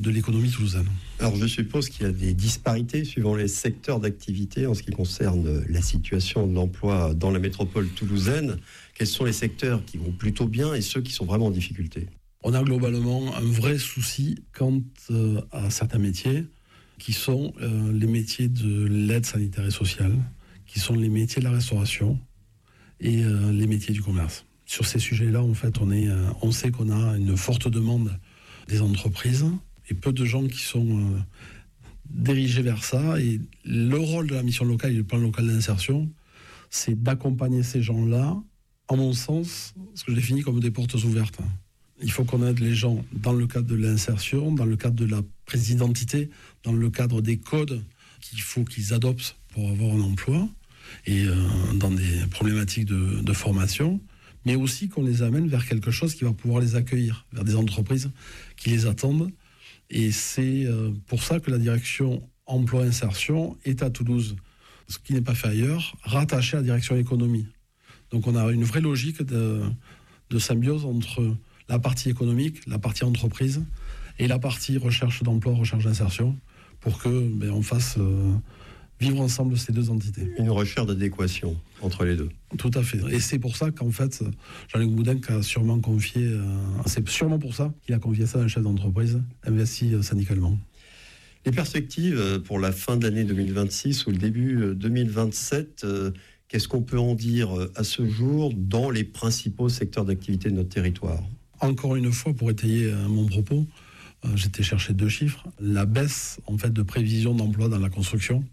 de l'économie toulousaine. Alors je suppose qu'il y a des disparités suivant les secteurs d'activité en ce qui concerne la situation de l'emploi dans la métropole toulousaine. Quels sont les secteurs qui vont plutôt bien et ceux qui sont vraiment en difficulté ? On a globalement un vrai souci quant à certains métiers qui sont les métiers de l'aide sanitaire et sociale, qui sont les métiers de la restauration et les métiers du commerce. Sur ces sujets-là, en fait, on sait qu'on a une forte demande des entreprises et peu de gens qui sont dirigés vers ça. Et le rôle de la mission locale et du plan local d'insertion, c'est d'accompagner ces gens-là, en mon sens, ce que je définis comme des portes ouvertes. Il faut qu'on aide les gens dans le cadre de l'insertion, dans le cadre de la prise d'identité, dans le cadre des codes qu'il faut qu'ils adoptent pour avoir un emploi et dans des problématiques de formation, mais aussi qu'on les amène vers quelque chose qui va pouvoir les accueillir, vers des entreprises qui les attendent. Et c'est pour ça que la direction emploi-insertion est à Toulouse, ce qui n'est pas fait ailleurs, rattaché à la direction économie. Donc on a une vraie logique de symbiose entre la partie économique, la partie entreprise et la partie recherche d'emploi, recherche d'insertion, pour que on fasse vivre ensemble ces deux entités. Une recherche d'adéquation entre les deux. Tout à fait. Et c'est pour ça qu'en fait, Jean-Luc Boudin a sûrement confié, c'est sûrement pour ça qu'il a confié ça à un chef d'entreprise investi syndicalement. Les perspectives pour la fin de l'année 2026 ou le début 2027, qu'est-ce qu'on peut en dire à ce jour dans les principaux secteurs d'activité de notre territoire ? Encore une fois, pour étayer mon propos, j'étais chercher 2 chiffres. La baisse en fait de prévision d'emploi dans la construction,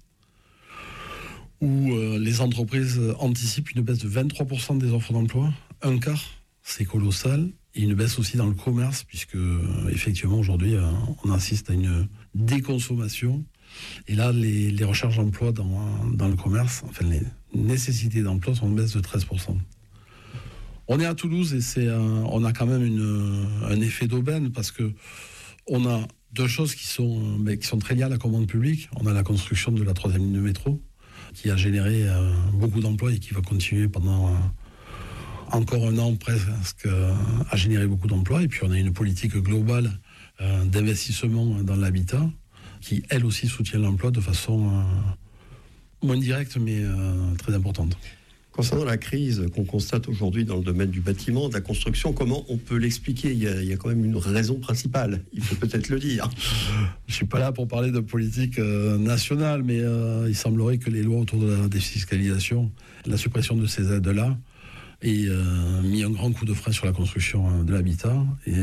où les entreprises anticipent une baisse de 23% des offres d'emploi, un quart, c'est colossal, et une baisse aussi dans le commerce, puisque effectivement aujourd'hui on assiste à une déconsommation, et là les recherches d'emploi dans le commerce, enfin les nécessités d'emploi sont en baisse de 13%. On est à Toulouse et on a quand même un effet d'aubaine, parce que on a 2 choses qui sont très liées à la commande publique. On a la construction de la 3e ligne de métro, qui a généré beaucoup d'emplois et qui va continuer pendant encore un an presque à générer beaucoup d'emplois. Et puis on a une politique globale d'investissement dans l'habitat qui, elle aussi, soutient l'emploi de façon moins directe mais très importante. Concernant la crise qu'on constate aujourd'hui dans le domaine du bâtiment, de la construction, comment on peut l'expliquer ? Il y a quand même une raison principale, il faut peut-être le dire. Je ne suis pas là pour parler de politique nationale, mais il semblerait que les lois autour de la défiscalisation, la suppression de ces aides-là, aient mis un grand coup de frein sur la construction de l'habitat. Et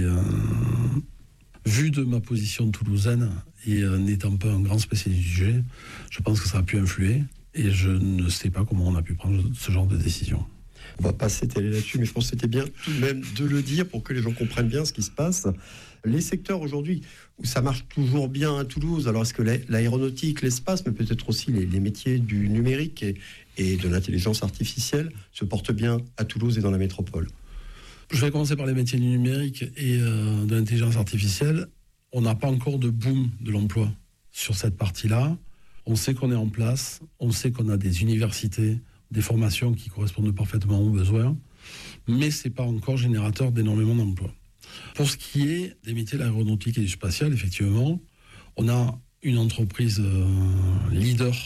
vu de ma position toulousaine, et n'étant pas un grand spécialiste du sujet, je pense que ça a pu influer. Et je ne sais pas comment on a pu prendre ce genre de décision. On va pas s'étaler là-dessus, mais je pense que c'était bien tout de même de le dire pour que les gens comprennent bien ce qui se passe. Les secteurs aujourd'hui où ça marche toujours bien à Toulouse, alors est-ce que l'aéronautique, l'espace, mais peut-être aussi les métiers du numérique et de l'intelligence artificielle se portent bien à Toulouse et dans la métropole ? Je vais commencer par les métiers du numérique et de l'intelligence artificielle. On n'a pas encore de boom de l'emploi sur cette partie-là. On sait qu'on est en place, on sait qu'on a des universités, des formations qui correspondent parfaitement aux besoins, mais ce n'est pas encore générateur d'énormément d'emplois. Pour ce qui est des métiers de l'aéronautique et du spatial, effectivement, on a une entreprise leader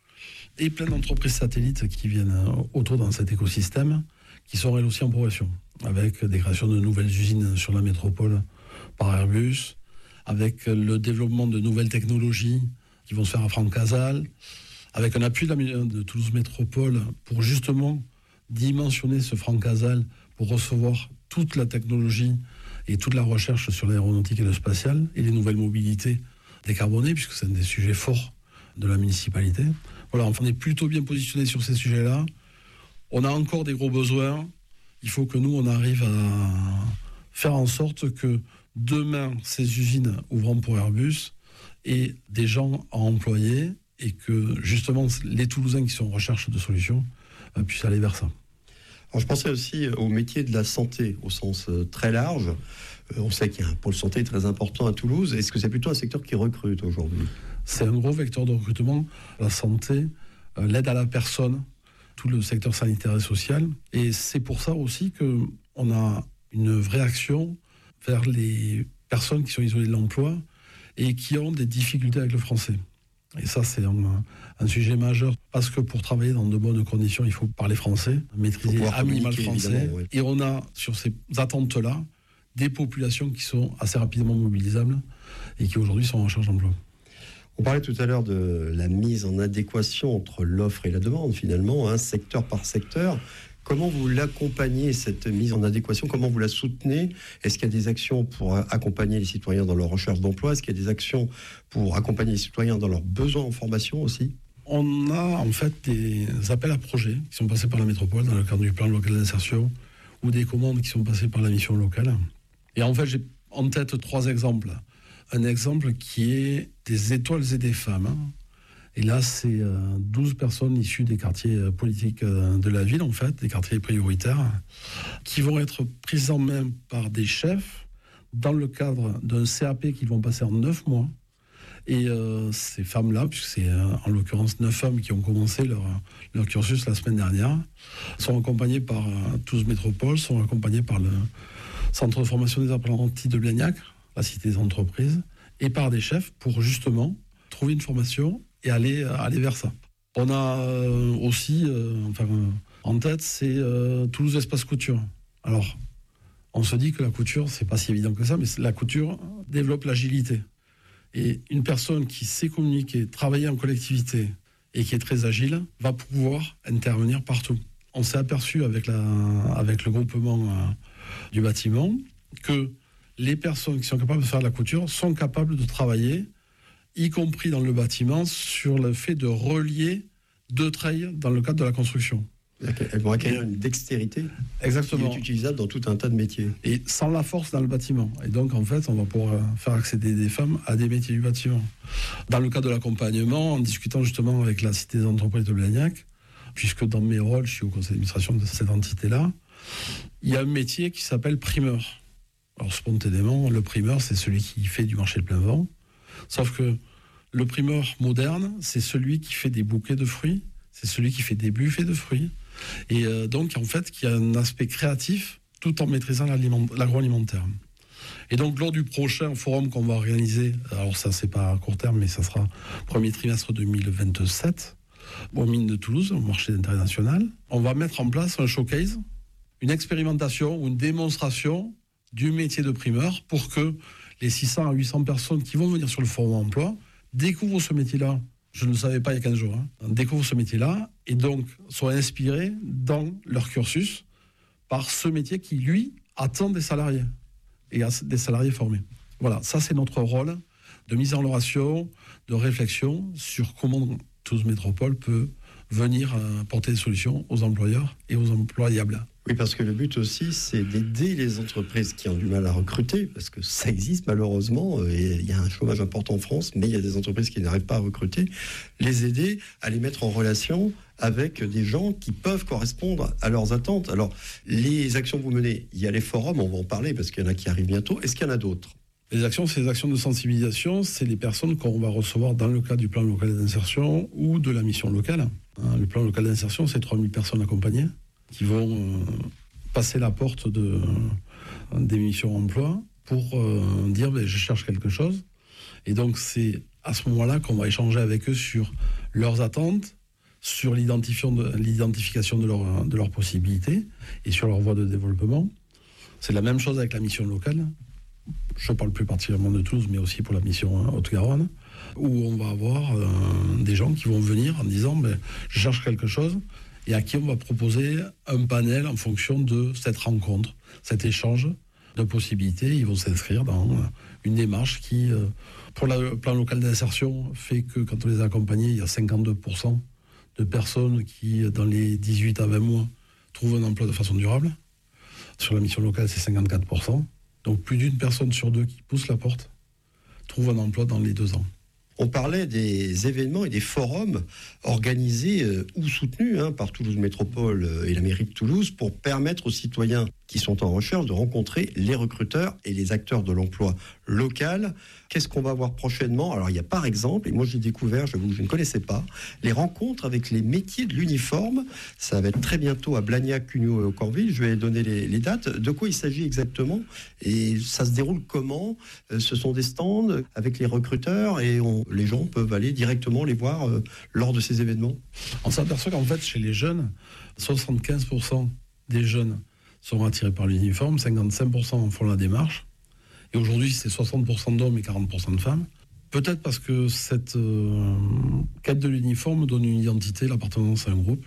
et plein d'entreprises satellites qui viennent autour dans cet écosystème, qui sont elles aussi en progression, avec des créations de nouvelles usines sur la métropole par Airbus, avec le développement de nouvelles technologies qui vont se faire à Francazal, avec un appui de Toulouse Métropole pour justement dimensionner ce Francazal pour recevoir toute la technologie et toute la recherche sur l'aéronautique et le spatial et les nouvelles mobilités décarbonées, puisque c'est un des sujets forts de la municipalité. Voilà, on est plutôt bien positionné sur ces sujets-là. On a encore des gros besoins. Il faut que nous, on arrive à faire en sorte que demain, ces usines ouvrant pour Airbus et des gens à employer, et que justement les Toulousains qui sont en recherche de solutions puissent aller vers ça. Alors je pensais aussi au métier de la santé au sens très large. On sait qu'il y a un pôle santé très important à Toulouse. Est-ce que c'est plutôt un secteur qui recrute aujourd'hui ? C'est un gros vecteur de recrutement, la santé, l'aide à la personne, tout le secteur sanitaire et social. Et c'est pour ça aussi qu'on a une vraie action vers les personnes qui sont isolées de l'emploi et qui ont des difficultés avec le français. Et ça, c'est un sujet majeur, parce que pour travailler dans de bonnes conditions, il faut parler français, maîtriser à minima le français. Oui. Et on a, sur ces attentes-là, des populations qui sont assez rapidement mobilisables et qui aujourd'hui sont en recherche d'emploi. On parlait tout à l'heure de la mise en adéquation entre l'offre et la demande, finalement, secteur par secteur. Comment vous l'accompagnez, cette mise en adéquation? Comment vous la soutenez? Est-ce qu'il y a des actions pour accompagner les citoyens dans leur recherche d'emploi? Est-ce qu'il y a des actions pour accompagner les citoyens dans leurs besoins en formation aussi? On a en fait des appels à projets qui sont passés par la métropole dans le cadre du plan local d'insertion, ou des commandes qui sont passées par la mission locale. Et en fait, j'ai en tête 3 exemples. Un exemple qui est des étoiles et des femmes. Et là, c'est 12 personnes issues des quartiers politiques de la ville, en fait, des quartiers prioritaires, qui vont être prises en main par des chefs dans le cadre d'un CAP qu'ils vont passer en 9 mois. Et ces femmes-là, puisque c'est en l'occurrence 9 femmes qui ont commencé leur cursus la semaine dernière, sont accompagnées par Toulouse Métropole, sont accompagnées par le Centre de formation des apprentis de Blagnac, la Cité des entreprises, et par des chefs pour justement trouver une formation et aller vers ça. On a aussi, en tête, c'est Toulouse Espace Couture. Alors, on se dit que la couture, c'est pas si évident que ça, mais la couture développe l'agilité. Et une personne qui sait communiquer, travailler en collectivité et qui est très agile, va pouvoir intervenir partout. On s'est aperçu avec le groupement du bâtiment que les personnes qui sont capables de faire de la couture sont capables de travailler, y compris dans le bâtiment, sur le fait de relier 2 treilles dans le cadre de la construction. Elles vont acquérir une dextérité. Exactement. Qui est utilisable dans tout un tas de métiers. Et sans la force dans le bâtiment. Et donc, en fait, on va pouvoir faire accéder des femmes à des métiers du bâtiment. Dans le cadre de l'accompagnement, en discutant justement avec la Cité des entreprises de Blagnac, puisque dans mes rôles, je suis au conseil d'administration de cette entité-là, il y a un métier qui s'appelle primeur. Alors, spontanément, le primeur, c'est celui qui fait du marché de plein vent. Sauf que le primeur moderne, c'est celui qui fait des bouquets de fruits, c'est celui qui fait des buffets de fruits. Et donc, en fait, qui a un aspect créatif tout en maîtrisant l'agroalimentaire. Et donc, lors du prochain forum qu'on va organiser, alors ça, c'est pas à court terme, mais ça sera premier trimestre 2027, aux Mines de Toulouse, au marché international, on va mettre en place un showcase, une expérimentation ou une démonstration du métier de primeur pour que les 600 à 800 personnes qui vont venir sur le forum emploi découvrent ce métier-là. Je ne le savais pas il y a 15 jours. Découvrent ce métier-là et donc soient inspirés dans leur cursus par ce métier qui, lui, attend des salariés et des salariés formés. Voilà, ça c'est notre rôle de mise en relation, de réflexion sur comment Toulouse Métropole peut venir apporter des solutions aux employeurs et aux employables. Oui, parce que le but aussi, c'est d'aider les entreprises qui ont du mal à recruter, parce que ça existe malheureusement, et il y a un chômage important en France, mais il y a des entreprises qui n'arrivent pas à recruter, les aider à les mettre en relation avec des gens qui peuvent correspondre à leurs attentes. Alors, les actions que vous menez, il y a les forums, on va en parler, parce qu'il y en a qui arrivent bientôt. Est-ce qu'il y en a d'autres ? Les actions, c'est les actions de sensibilisation, c'est les personnes qu'on va recevoir dans le cadre du plan local d'insertion ou de la mission locale. Le plan local d'insertion, c'est 3000 personnes accompagnées qui vont passer la porte des missions emploi pour dire je cherche quelque chose. Et donc c'est à ce moment-là qu'on va échanger avec eux sur leurs attentes, sur l'identification de leurs possibilités et sur leur voie de développement. C'est la même chose avec la mission locale. Je parle plus particulièrement de Toulouse, mais aussi pour la mission Haute-Garonne, où on va avoir des gens qui vont venir en disant je cherche quelque chose, et à qui on va proposer un panel en fonction de cette rencontre, cet échange de possibilités. Ils vont s'inscrire dans une démarche qui, pour le plan local d'insertion, fait que quand on les a accompagnés, il y a 52% de personnes qui, dans les 18 à 20 mois, trouvent un emploi de façon durable. Sur la mission locale, c'est 54%. Donc plus d'une personne sur 2 qui pousse la porte trouve un emploi dans les 2 ans. On parlait des événements et des forums organisés ou soutenus par Toulouse Métropole et la mairie de Toulouse pour permettre aux citoyens qui sont en recherche de rencontrer les recruteurs et les acteurs de l'emploi local. Qu'est-ce qu'on va voir prochainement ? Alors, il y a par exemple, et moi j'ai découvert, j'avoue que je ne connaissais pas, les rencontres avec les métiers de l'uniforme. Ça va être très bientôt à Blagnac, Cugnot et Aucorville. Je vais donner les dates. De quoi il s'agit exactement ? Et ça se déroule comment ? Ce sont des stands avec les recruteurs et les gens peuvent aller directement les voir lors de ces événements. On s'aperçoit qu'en fait, chez les jeunes, 75% des jeunes sont attirés par l'uniforme, 55% en font la démarche. Et aujourd'hui, c'est 60% d'hommes et 40% de femmes. Peut-être parce que cette quête de l'uniforme donne une identité, l'appartenance à un groupe.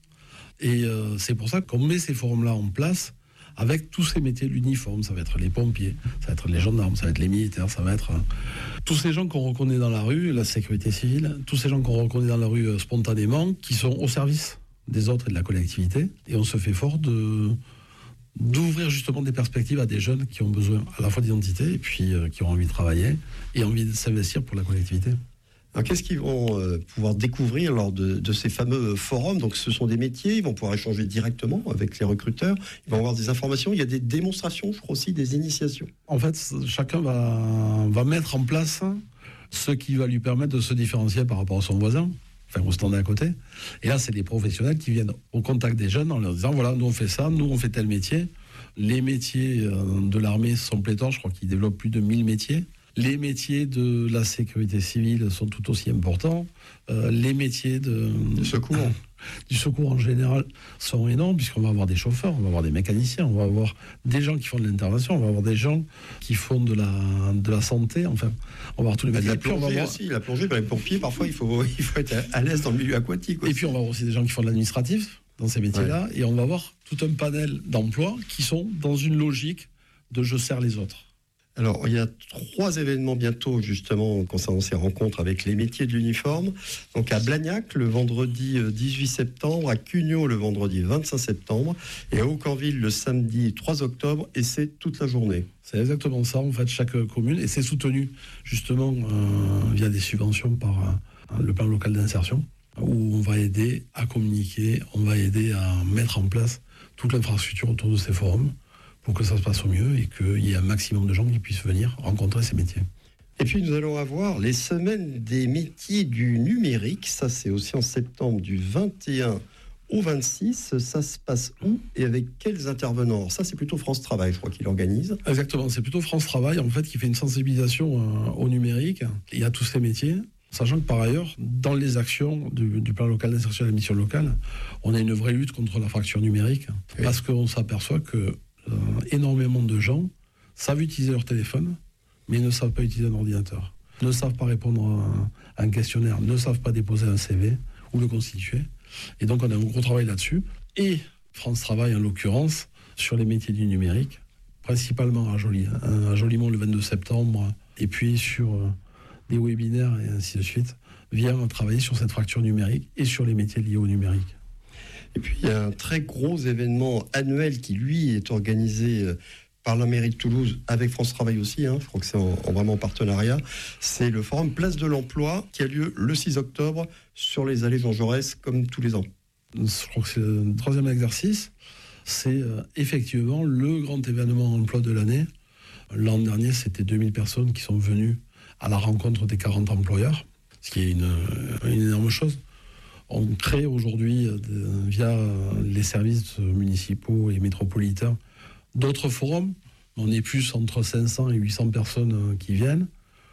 Et c'est pour ça qu'on met ces forums-là en place avec tous ces métiers de l'uniforme. Ça va être les pompiers, ça va être les gendarmes, ça va être les militaires, ça va être tous ces gens qu'on reconnaît dans la rue, la sécurité civile, tous ces gens qu'on reconnaît dans la rue spontanément, qui sont au service des autres et de la collectivité. Et on se fait fort d'ouvrir justement des perspectives à des jeunes qui ont besoin à la fois d'identité et puis qui ont envie de travailler et envie de s'investir pour la collectivité. Alors, qu'est-ce qu'ils vont pouvoir découvrir lors de ces fameux forums ? Donc, ce sont des métiers, ils vont pouvoir échanger directement avec les recruteurs, ils vont avoir des informations, il y a des démonstrations, je crois aussi, des initiations. En fait, chacun va mettre en place ce qui va lui permettre de se différencier par rapport à son voisin, enfin au stand à côté. Et là, c'est des professionnels qui viennent au contact des jeunes en leur disant, voilà, nous on fait ça, nous on fait tel métier. Les métiers de l'armée sont pléthores, je crois qu'ils développent plus de 1000 métiers. Les métiers de la sécurité civile sont tout aussi importants. Les métiers du secours en général sont énormes, puisqu'on va avoir des chauffeurs, on va avoir des mécaniciens, on va avoir des gens qui font de l'intervention, on va avoir des gens qui font de la santé, enfin, on va avoir tous les métiers. La plongée aussi, la plongée, les pompiers, parfois il faut être à l'aise dans le milieu aquatique aussi. Et puis on va avoir aussi des gens qui font de l'administratif dans ces métiers-là, et on va avoir tout un panel d'emplois qui sont dans une logique de je sers les autres. Alors, il y a 3 événements bientôt, justement, concernant ces rencontres avec les métiers de l'uniforme. Donc, à Blagnac, le vendredi 18 septembre, à Cugnot, le vendredi 25 septembre, et à Aucorville, le samedi 3 octobre, et c'est toute la journée. C'est exactement ça, en fait, chaque commune, et c'est soutenu, justement, via des subventions par le plan local d'insertion, où on va aider à communiquer, on va aider à mettre en place toute l'infrastructure autour de ces forums, pour que ça se passe au mieux et qu'il y ait un maximum de gens qui puissent venir rencontrer ces métiers. Et puis nous allons avoir les semaines des métiers du numérique. Ça, c'est aussi en septembre du 21 au 26. Ça se passe où et avec quels intervenants ? Ça, c'est plutôt France Travail, je crois, qui l'organise. Exactement, c'est plutôt France Travail, en fait, qui fait une sensibilisation au numérique et à tous ces métiers. Sachant que par ailleurs, dans les actions du plan local d'insertion et de la mission locale, on a une vraie lutte contre la fracture numérique. Oui. Parce qu'on s'aperçoit que énormément de gens savent utiliser leur téléphone, mais ne savent pas utiliser un ordinateur, ne savent pas répondre à un questionnaire, ne savent pas déposer un CV ou le constituer. Et donc on a un gros travail là-dessus. Et France Travail, en l'occurrence, sur les métiers du numérique, principalement à Jolimont le 22 septembre, et puis sur des webinaires et ainsi de suite, vient travailler sur cette fracture numérique et sur les métiers liés au numérique. Et puis, il y a un très gros événement annuel qui, lui, est organisé par la mairie de Toulouse, avec France Travail aussi, je crois que c'est vraiment en partenariat. C'est le forum Place de l'Emploi qui a lieu le 6 octobre sur les allées Jean Jaurès, comme tous les ans. Je crois que c'est le 3e exercice. C'est effectivement le grand événement emploi de l'année. L'an dernier, c'était 2000 personnes qui sont venues à la rencontre des 40 employeurs, ce qui est une énorme chose. On crée aujourd'hui, via les services municipaux et métropolitains, d'autres forums. On est plus entre 500 et 800 personnes qui viennent.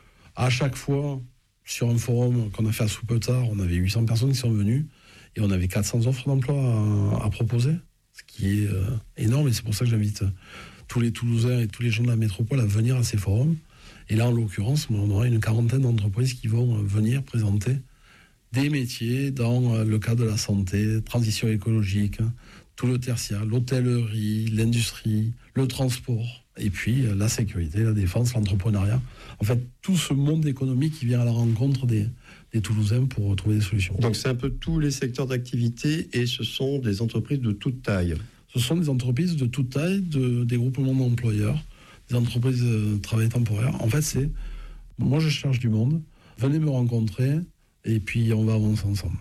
À chaque fois, sur un forum qu'on a fait à Soupetard, on avait 800 personnes qui sont venues et on avait 400 offres d'emploi à proposer, ce qui est énorme. Et c'est pour ça que j'invite tous les Toulousains et tous les gens de la métropole à venir à ces forums. Et là, en l'occurrence, on aura une quarantaine d'entreprises qui vont venir présenter des métiers dans le cadre de la santé, transition écologique, tout le tertiaire, l'hôtellerie, l'industrie, le transport, et puis la sécurité, la défense, l'entrepreneuriat. En fait, tout ce monde économique qui vient à la rencontre des Toulousains pour trouver des solutions. Donc c'est un peu tous les secteurs d'activité et ce sont des entreprises de toute taille. Ce sont des entreprises de toute taille, des groupements d'employeurs, des entreprises de travail temporaire. En fait, c'est, moi je cherche du monde, venez me rencontrer, et puis on va avancer ensemble.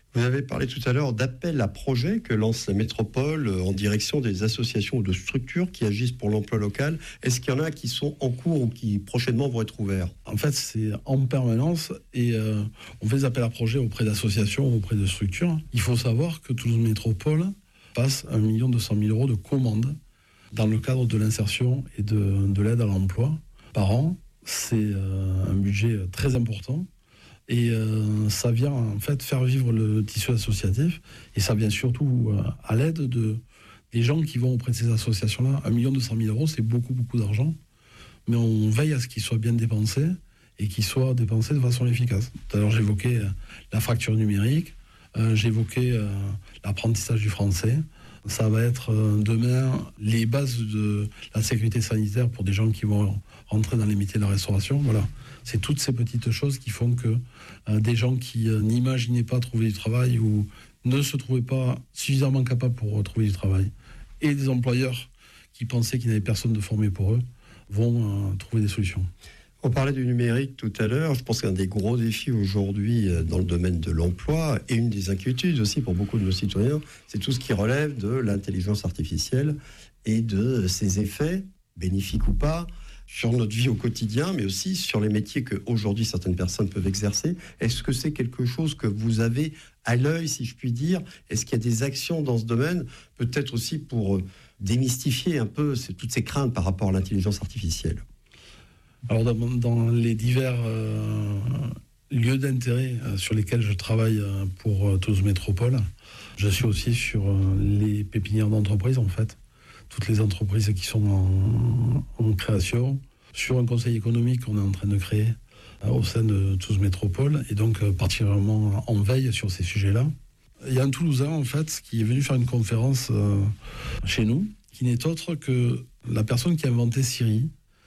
Vous avez parlé tout à l'heure d'appels à projets que lance la métropole en direction des associations ou de structures qui agissent pour l'emploi local. Est-ce qu'il y en a qui sont en cours ou qui prochainement vont être ouverts ? En fait, c'est en permanence et on fait des appels à projets auprès d'associations, auprès de structures. Il faut savoir que Toulouse Métropole passe 1 200 000 € de commandes dans le cadre de l'insertion et de l'aide à l'emploi par an. C'est un budget très important. Et ça vient en fait faire vivre le tissu associatif. Et ça vient surtout à l'aide des gens qui vont auprès de ces associations-là. 1 200 000 €, c'est beaucoup, beaucoup d'argent. Mais on veille à ce qu'il soit bien dépensé et qu'il soit dépensé de façon efficace. Tout à l'heure, j'évoquais la fracture numérique. J'évoquais l'apprentissage du français. Ça va être demain les bases de la sécurité sanitaire pour des gens qui vont rentrer dans les métiers de la restauration. Voilà. C'est toutes ces petites choses qui font que des gens qui n'imaginaient pas trouver du travail ou ne se trouvaient pas suffisamment capables pour trouver du travail et des employeurs qui pensaient qu'il n'y avait personne de formé pour eux vont trouver des solutions. On parlait du numérique tout à l'heure. Je pense qu'un des gros défis aujourd'hui dans le domaine de l'emploi et une des inquiétudes aussi pour beaucoup de nos citoyens, c'est tout ce qui relève de l'intelligence artificielle et de ses effets, bénéfiques ou pas, sur notre vie au quotidien, mais aussi sur les métiers qu'aujourd'hui certaines personnes peuvent exercer. Est-ce que c'est quelque chose que vous avez à l'œil, si je puis dire ? Est-ce qu'il y a des actions dans ce domaine, peut-être aussi pour démystifier un peu toutes ces craintes par rapport à l'intelligence artificielle ? Alors dans les divers lieux d'intérêt sur lesquels je travaille pour Toulouse Métropole, je suis aussi sur les pépinières d'entreprises en fait, toutes les entreprises qui sont en création, sur un conseil économique qu'on est en train de créer au sein de Toulouse Métropole et donc particulièrement en veille sur ces sujets-là. Il y a un Toulousain en fait qui est venu faire une conférence chez nous, qui n'est autre que la personne qui a inventé Siri,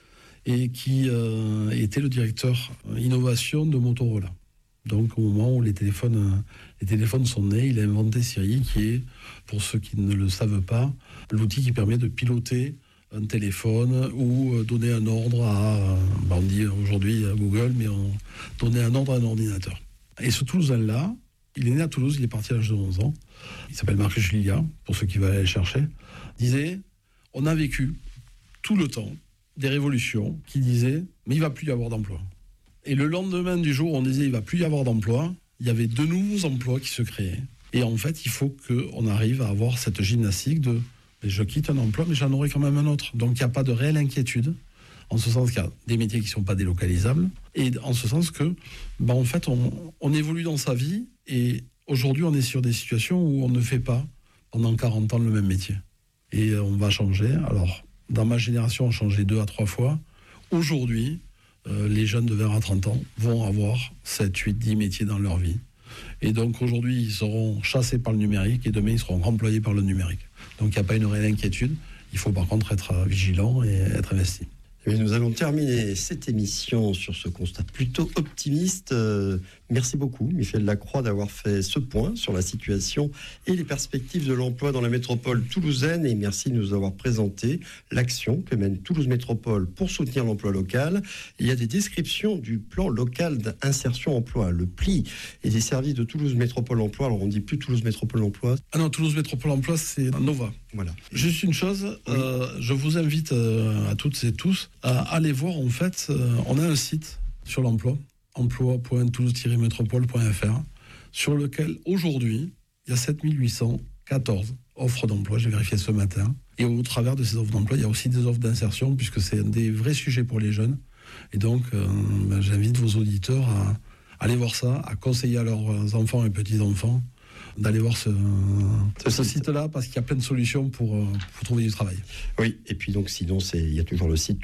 et qui était le directeur innovation de Motorola. Donc au moment où les téléphones sont nés, il a inventé Siri, qui est, pour ceux qui ne le savent pas, l'outil qui permet de piloter un téléphone ou donner un ordre on dit aujourd'hui à Google, mais donner un ordre à un ordinateur. Et ce Toulousain-là, il est né à Toulouse, il est parti à l'âge de 11 ans, il s'appelle Marc Julia, pour ceux qui veulent aller le chercher, disait, on a vécu tout le temps des révolutions qui disaient mais il ne va plus y avoir d'emploi. Et le lendemain du jour où on disait il ne va plus y avoir d'emploi, il y avait de nouveaux emplois qui se créaient. Et en fait, il faut qu'on arrive à avoir cette gymnastique de je quitte un emploi, mais j'en aurai quand même un autre. Donc il n'y a pas de réelle inquiétude, en ce sens qu'il y a des métiers qui ne sont pas délocalisables, et en ce sens que, en fait, on évolue dans sa vie, et aujourd'hui, on est sur des situations où on ne fait pas pendant 40 ans le même métier. Et on va changer. Alors, dans ma génération, on changeait 2 à 3 fois. Aujourd'hui, les jeunes de 20 à 30 ans vont avoir 7, 8, 10 métiers dans leur vie. Et donc aujourd'hui, ils seront chassés par le numérique et demain, ils seront employés par le numérique. Donc il n'y a pas une réelle inquiétude. Il faut par contre être vigilant et être investi. Et nous allons terminer cette émission sur ce constat plutôt optimiste. Merci beaucoup, Michel Lacroix, d'avoir fait ce point sur la situation et les perspectives de l'emploi dans la métropole toulousaine. Et merci de nous avoir présenté l'action que mène Toulouse Métropole pour soutenir l'emploi local. Il y a des descriptions du plan local d'insertion emploi, le PLI, et des services de Toulouse Métropole Emploi. Alors on ne dit plus Toulouse Métropole Emploi. Ah non, Toulouse Métropole Emploi, c'est Nova. Voilà. Juste une chose, oui. Je vous invite à toutes et tous à aller voir, en fait, on a un site sur l'emploi, emploi.toulouse-métropole.fr, sur lequel aujourd'hui, il y a 7814 offres d'emploi, j'ai vérifié ce matin, et au travers de ces offres d'emploi, il y a aussi des offres d'insertion, puisque c'est un des vrais sujets pour les jeunes, et donc j'invite vos auditeurs à aller voir ça, à conseiller à leurs enfants et petits-enfants d'aller voir ce site-là, parce qu'il y a plein de solutions pour trouver du travail. Oui, et puis donc sinon, il y a toujours le site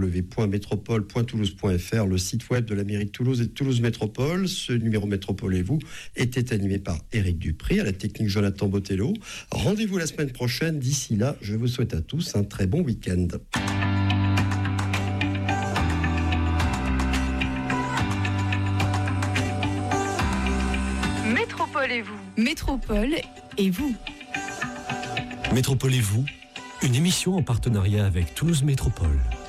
www.métropole.toulouse.fr, le site web de la mairie de Toulouse et de Toulouse Métropole. Ce numéro Métropole et vous était animé par Éric Dupré, à la technique Jonathan Botello. Rendez-vous la semaine prochaine. D'ici là, je vous souhaite à tous un très bon week-end. Métropole et vous. Métropole et vous. Métropole et vous, une émission en partenariat avec Toulouse Métropole.